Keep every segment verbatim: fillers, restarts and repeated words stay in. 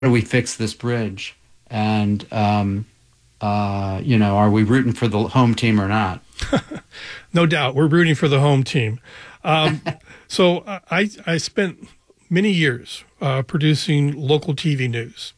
do we fix this bridge? And, um, uh, you know, are we rooting for the home team or not? No doubt. We're rooting for the home team. Um, so uh, I, I spent many years uh, producing local T V news.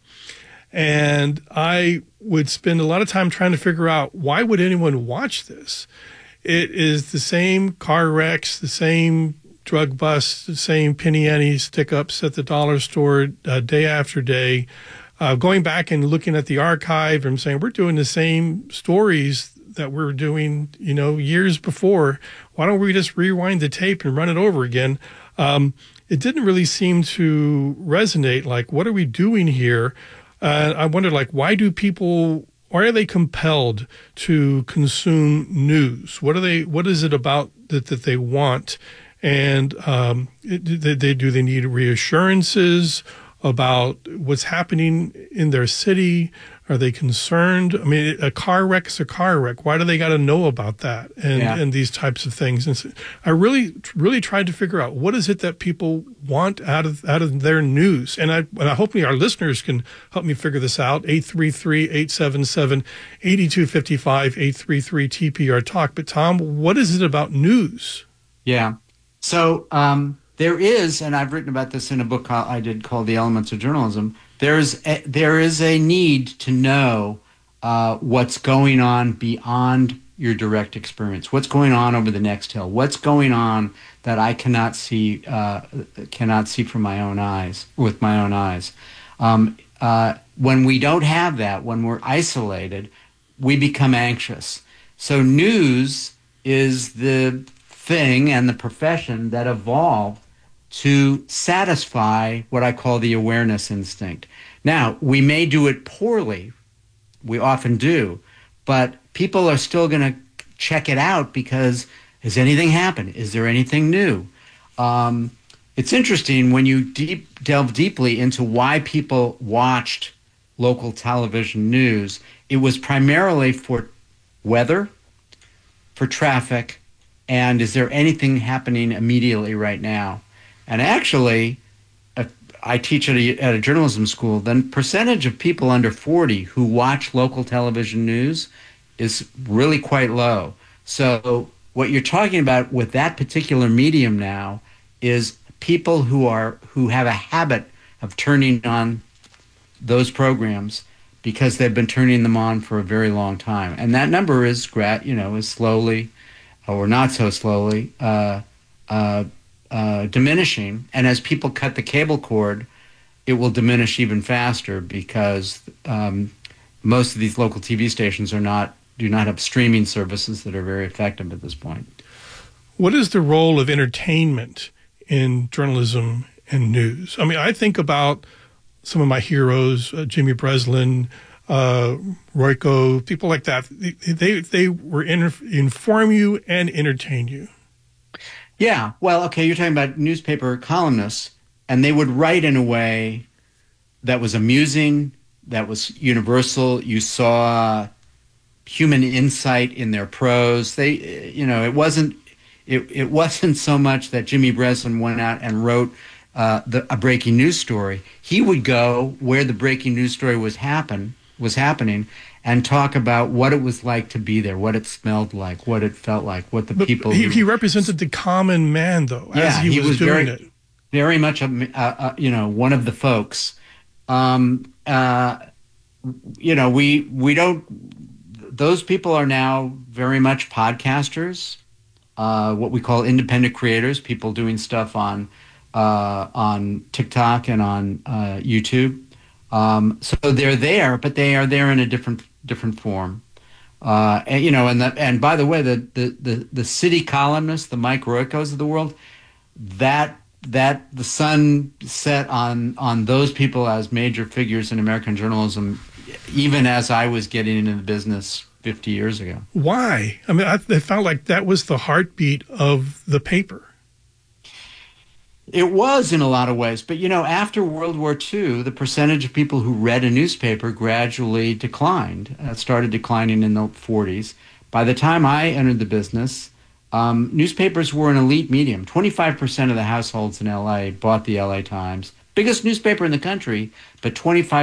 And I would spend a lot of time trying to figure out, why would anyone watch this? It is the same car wrecks, the same drug busts, the same penny ante stick-ups at the dollar store uh, day after day. Uh, going back and looking at the archive and saying, we're doing the same stories that we were doing, you know, years before. Why don't we just rewind the tape and run it over again? Um, it didn't really seem to resonate. Like, what are we doing here? Uh, I wondered, like, why do people, why are they compelled to consume news? What are they, what is it about that, that they want? And um, it, they, they, do they need reassurances about what's happening in their city? Are they concerned? I mean, a car wreck is a car wreck. Why do they got to know about that and, Yeah. and these types of things? And so I really, really tried to figure out, what is it that people want out of out of their news? And I, and I hope our listeners can help me figure this out. eight three three, eight seven seven, eight two five five, eight three three T P R Talk. But Tom, what is it about news? Yeah. So um, there is, and I've written about this in a book I did called The Elements of Journalism. There's a, there is a need to know uh, what's going on beyond your direct experience. What's going on over the next hill? What's going on that I cannot see uh, cannot see from my own eyes with my own eyes? Um, uh, when we don't have that, when we're isolated, we become anxious. So news is the thing and the profession that evolved to satisfy what I call the awareness instinct. Now, we may do it poorly. We often do. But people are still going to check it out because, has anything happened? Is there anything new? Um, it's interesting when you deep, delve deeply into why people watched local television news. It was primarily for weather, for traffic, and is there anything happening immediately right now? And actually, if I teach at a, at a journalism school, the percentage of people under forty who watch local television news is really quite low. So what you're talking about with that particular medium now is people who are who have a habit of turning on those programs because they've been turning them on for a very long time. And that number is, you know, is slowly, or not so slowly, uh, uh, Uh, diminishing, and as people cut the cable cord, it will diminish even faster because um, most of these local T V stations are not do not have streaming services that are very effective at this point. What is the role of entertainment in journalism and news? I mean, I think about some of my heroes, uh, Jimmy Breslin, uh, Royko, people like that. They they, they were inter- inform you and entertain you. Yeah, well, okay, you're talking about newspaper columnists, and they would write in a way that was amusing, that was universal. You saw human insight in their prose. They, you know, it wasn't it, it wasn't so much that Jimmy Breslin went out and wrote uh, the, a breaking news story. He would go where the breaking news story was happen was happening, and talk about what it was like to be there, what it smelled like, what it felt like, what the but people... He, who, he represented the common man, though, yeah, as he, he was, was doing very, it. very much, a, a, a, you know, one of the folks. Um, uh, you know, we we don't... Those people are now very much podcasters, uh, what we call independent creators, people doing stuff on uh, on TikTok and on uh, YouTube. Um, so they're there, but they are there in a different different form. Uh, and, you know, and the, and by the way, the, the, the, the city columnists, the Mike Roykos of the world, that that the sun set on on those people as major figures in American journalism, even as I was getting into the business fifty years ago. Why? I mean, I, I felt like that was the heartbeat of the paper. It was in a lot of ways. But, you know, after World War Two, the percentage of people who read a newspaper gradually declined. It started declining in the forties. By the time I entered the business, um, newspapers were an elite medium. twenty-five percent of the households in L A bought the L A Times. biggest newspaper in the country, but twenty-five